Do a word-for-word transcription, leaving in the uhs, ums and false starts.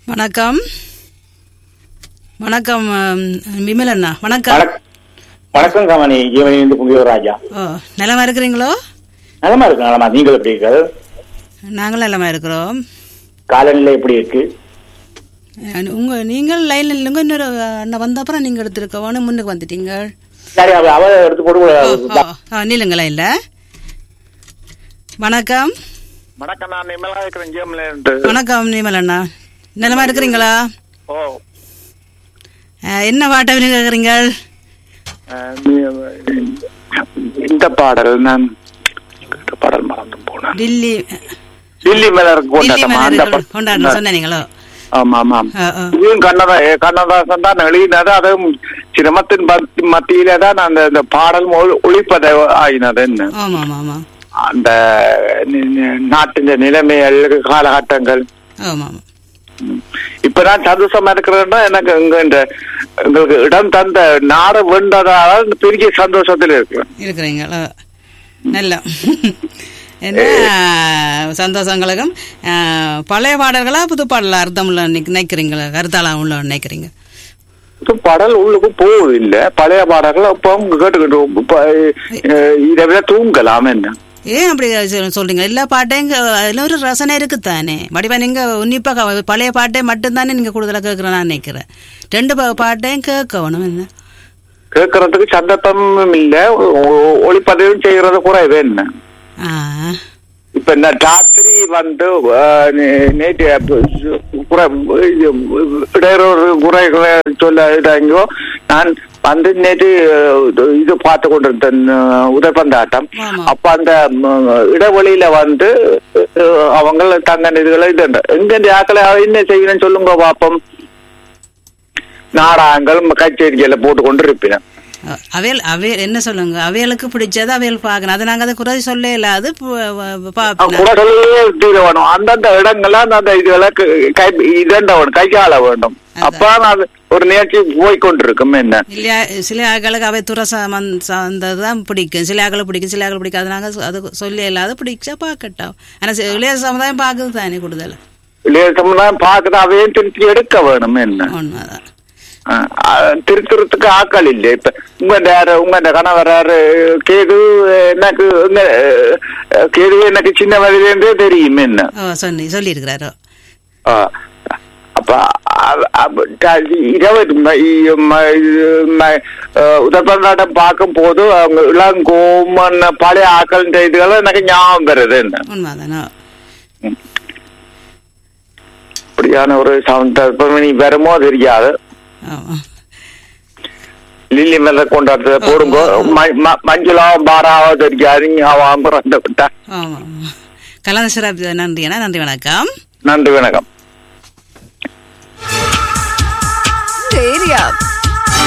வணக்கம் வணக்கம் விமலண்ணா. வணக்கம். வணக்கம் கமனி. ஜீவனிலிருந்து புங்கியூர் ராஜா. ஓ, நலமா இருக்கிறீங்களோ? நலமா இருக்கு. நலமா. நீங்கள் எப்படி இருக்கீங்க? நாங்களும் நலமா இருக்கிறோம். காலநிலை எப்படி இருக்கு? உங்க நீங்கள் லைன்ல இல்லைங்க. இன்னொரு அண்ணா வந்த அப்புறம் நீங்க எடுத்துருக்கோன்னு முன்னுக்கு வந்துட்டீங்க. சரி, அவ எடுத்து போட்டு நீலுங்களா இல்ல. வணக்கம். வணக்கம், நான் நிமலா இருக்கிறேன். ஜிஎம்ல இருந்து. வணக்கம் நிமலண்ணா. நலமா இருக்கிறீங்களா? ஓ, என்ன பாட்டை கேக்குறீங்க? இந்த பாடல் நான் பாடல் மறந்து போனேன். டில்லி டில்லி மலர் கொண்டாடணும் சொன்னீங்களோ? ஆமா ஆமா. இதுவும் கண்ணதா கண்ணதாசன் தான் எழுதினது. அதுவும் சிரமத்தின் மத்தியில தான் அந்த இந்த பாடல் ஒளிப்பதை ஆயினது. என்ன ஆமா ஆமா ஆமா. அந்த நாட்டின் நிலைமைகள் காலகட்டங்கள். ஆமா ஆமா. இப்ப நான் சந்தோஷமா இருக்கிறேன்னா எனக்கு இங்க இந்த எங்களுக்கு இடம் தந்த நாடு வென்றதால பெரிய சந்தோஷத்துல இருக்கிறேன். இருக்கிறீங்களா? நல்ல என்ன சந்தோஷங்களுக்கும். பழைய பாடல்களா புது பாடல அர்த்தம் உள்ள நினைக்கிறீங்களா? கருத்தாளம் உள்ள நினைக்கிறீங்க? பாடல் உள்ளுக்கு போகுது இல்ல. பழைய பாடல்கள் இப்ப கேட்டுக்கிட்டு இதை விட தூங்கலாம். என்ன ஏன் அப்படி சொல்றீங்க? எல்லா பாட்டையும் அதுல ஒரு ரசனை இருக்குத்தானே. வடிவா நீங்க உன்னிப்பா பழைய பாட்டை மட்டும்தானே நீங்க கூடுதலா கேட்கறேன் நான் நினைக்கிறேன். ரெண்டு பாட்டையும் கேட்கணும். என்ன கேட்கறதுக்கு சந்தர்ப்பமும் இல்ல, ஒளிப்பதிவும் செய்யறது குறைவே. என்ன இப்ப இந்த ராத்திரி வந்து நேற்று இடையூறு குறைகளை சொல்ல இதாங்கோ. நான் வந்து நேற்று இது பார்த்து கொண்டிருந்தேன் உதயபந்தாட்டம். அப்ப அந்த இடைவெளியில வந்து அவங்க தங்க இதுகளை இது எங்க ஆக்களை என்ன செய்யணும்னு சொல்லுங்க பாப்போம். நாடகங்கள் கச்சேரிகளை போட்டு கொண்டு இருப்பினேன். அவையல் அவையல் என்ன சொல்லுங்க, அவையலுக்கு பிடிச்சது அவையல் பார்க்கணும். அது நாங்க அதை குறை சொல்ல இல்லாது வேணும். அந்தந்த இடங்கள்ல அந்த இதுகளை இதண்ட வேணும், கையாள வேண்டும். அப்பதான் அது ஒரு நிகழ்ச்சி போய்கொண்டிருக்கும். என்ன இல்லையா, சில ஆக்களுக்கு அவை துறை சார்ந்ததுதான் பிடிக்கும், சில ஆக்களை பிடிக்கும், சில ஆக்களை பிடிக்காது. நாங்க அது சொல்ல இல்லாத பிடிச்சா பார்க்கட்டும். ஆனா இளைய சமுதாயம் பார்க்குது தானே கூடுதல். இளைய சமுதாயம் பார்க்குது, அவையும் திருப்பி எடுக்க வேணும். என்ன உண்மைதான். திருத்துறதுக்கு ஆக்கள் இல்லை. இப்ப உங்க உங்க கணவர் கேது எனக்கு கேது எனக்கு சின்ன வயதிலிருந்தே தெரியும். என்ன சொல்லி சொல்லி இருக்கிறாரோ. அப்ப இருபது உதயபந்தாட்டம் பார்க்கும் போது அவங்க இளங்கோமன் பழைய ஆக்கள் இதுகளை எனக்கு ஞாபகம் வருது. என்ன உண்மைதானோ? அப்படியான ஒரு சந்தர்ப்பம் நீ வருமோ தெரியாது. லில்லி மேல கொண்டாடுறத போடுங்க. மஞ்சளா பாராவோ தெரியாது. கலந்த சிறப்பு. நன்றி அண்ணா. நன்றி வணக்கம். நன்றி வணக்கம். ஏரியா